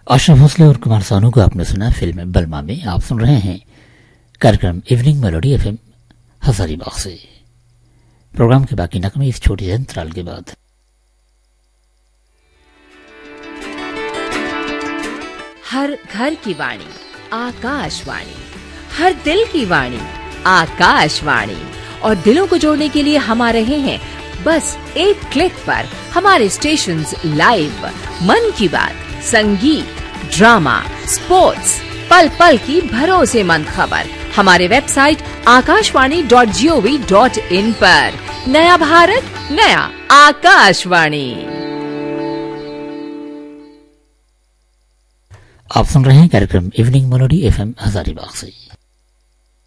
आशा भोसले और कुमार सानू को आपने सुना फिल्म बलमा में। आप सुन रहे हैं कार्यक्रम इवनिंग मेलोडी एफएम हजारीबाग से। प्रोग्राम के बाकी नगमे इस छोटी अंतराल के बाद। हर घर की वाणी आकाशवाणी, हर दिल की वाणी आकाशवाणी। और दिलों को जोड़ने के लिए हम आ रहे हैं बस एक क्लिक पर। हमारे स्टेशंस लाइव, मन की बात, संगीत, ड्रामा, स्पोर्ट्स, पल पल की भरोसेमंद खबर हमारे वेबसाइट akashvani.gov.in पर। नया भारत, नया आकाशवाणी। आप सुन रहे हैं कार्यक्रम इवनिंग मेलोडी एफएम हजारीबाग से।